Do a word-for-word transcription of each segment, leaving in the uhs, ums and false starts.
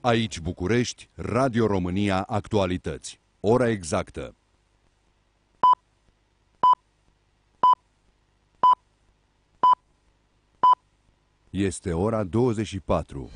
Aici București, Radio România Actualități. Ora exactă. Este ora douăzeci și patru.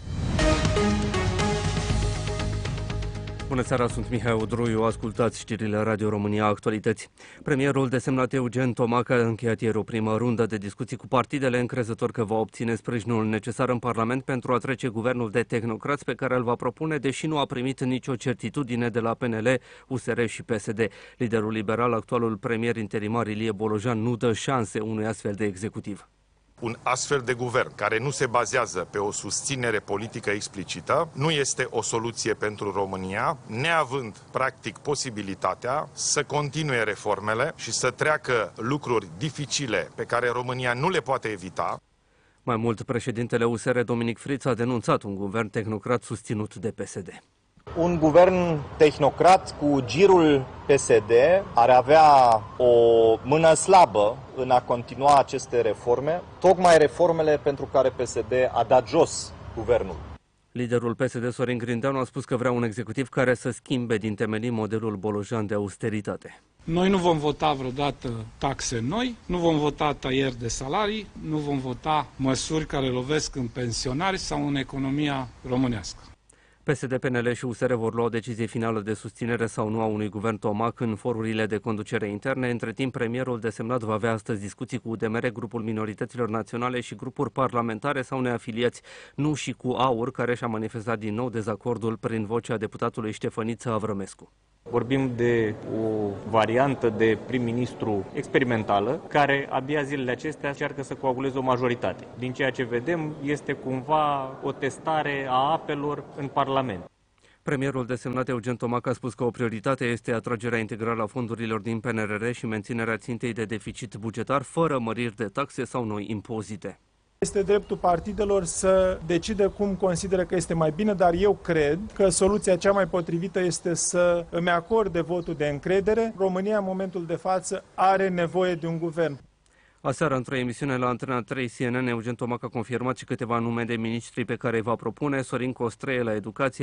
Bună seara, sunt Mihai Odroiu, ascultați știrile Radio România Actualități. Premierul desemnat Eugen Tomac a încheiat ieri o primă rundă de discuții cu partidele, încrezător că va obține sprijinul necesar în Parlament pentru a trece guvernul de tehnocrați pe care îl va propune, deși nu a primit nicio certitudine de la P N L, U S R și P S D. Liderul liberal, actualul premier interimar Ilie Bolojan, nu dă șanse unui astfel de executiv. Un astfel de guvern care nu se bazează pe o susținere politică explicită nu este o soluție pentru România, neavând practic posibilitatea să continue reformele și să treacă lucruri dificile pe care România nu le poate evita. Mai mult, președintele U S R Dominic Friț a denunțat un guvern tehnocrat susținut de P S D. Un guvern tehnocrat cu girul P S D ar avea o mână slabă în a continua aceste reforme, tocmai reformele pentru care P S D a dat jos guvernul. Liderul P S D, Sorin Grindeanu, a spus că vrea un executiv care să schimbe din temelii modelul Bolojan de austeritate. Noi nu vom vota vreodată taxe noi, nu vom vota tăieri de salarii, nu vom vota măsuri care lovesc în pensionari sau în economia românească. P S D, P N L și U S R vor lua o decizie finală de susținere sau nu a unui guvern Tomac în forurile de conducere interne. Între timp, premierul desemnat va avea astăzi discuții cu U D M R, grupul minorităților naționale și grupuri parlamentare sau neafiliați, nu și cu AUR, care și-a manifestat din nou dezacordul prin vocea deputatului Ștefăniță Avrămescu. Vorbim de o variantă de prim-ministru experimentală, care abia zilele acestea încearcă să coaguleze o majoritate. Din ceea ce vedem, este cumva o testare a apelor în Parlament. Premierul desemnat Eugen Tomac a spus că o prioritate este atragerea integrală a fondurilor din P N R R și menținerea țintei de deficit bugetar, fără măriri de taxe sau noi impozite. Este dreptul partidelor să decide cum consideră că este mai bine, dar eu cred că soluția cea mai potrivită este să îmi acorde votul de încredere. România, în momentul de față, are nevoie de un guvern. Aseară, într-o emisiune la Antena trei C N N, Eugen Tomac a confirmat și câteva nume de miniștri pe care îi va propune: Sorin Costreie la educație,